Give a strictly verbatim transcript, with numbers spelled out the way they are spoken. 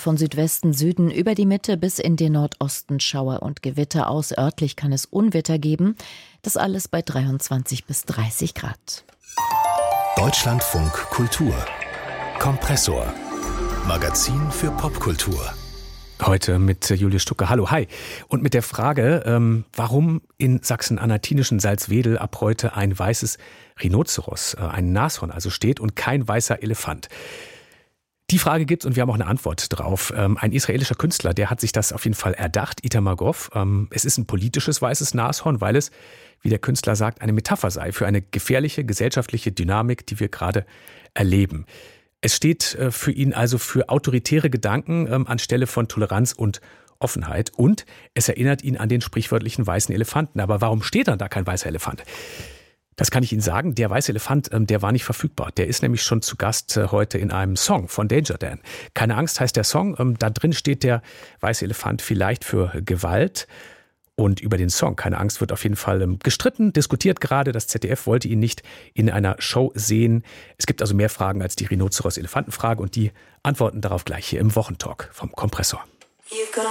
von Südwesten, Süden über die Mitte bis in den Nordosten Schauer und Gewitter aus. Örtlich kann es Unwetter geben. Das alles bei dreiundzwanzig bis dreißig Grad. Deutschlandfunk Kultur. Kompressor. Magazin für Popkultur. Heute mit Julius Stucke. Hallo, hi. Und mit der Frage, ähm, warum in Sachsen-Anhaltinischen Salzwedel ab heute ein weißes Rhinoceros, äh, ein Nashorn also steht und kein weißer Elefant. Die Frage gibt's und wir haben auch eine Antwort drauf. Ähm, ein israelischer Künstler, der hat sich das auf jeden Fall erdacht, Itamar Goff. Ähm, es ist ein politisches weißes Nashorn, weil es, wie der Künstler sagt, eine Metapher sei für eine gefährliche gesellschaftliche Dynamik, die wir gerade erleben. Es steht äh, für ihn also für autoritäre Gedanken ähm, anstelle von Toleranz und Offenheit. Und es erinnert ihn an den sprichwörtlichen weißen Elefanten. Aber warum steht dann da kein weißer Elefant? Das kann ich Ihnen sagen. Der weiße Elefant, ähm, der war nicht verfügbar. Der ist nämlich schon zu Gast äh, heute in einem Song von Danger Dan. Keine Angst heißt der Song. Ähm, da drin steht der weiße Elefant vielleicht für Gewalt. Und über den Song, keine Angst, wird auf jeden Fall ähm, gestritten, diskutiert gerade. Das Z D F wollte ihn nicht in einer Show sehen. Es gibt also mehr Fragen als die Rhinoceros-Elefanten-Frage und die antworten darauf gleich hier im Wochentalk vom Kompressor.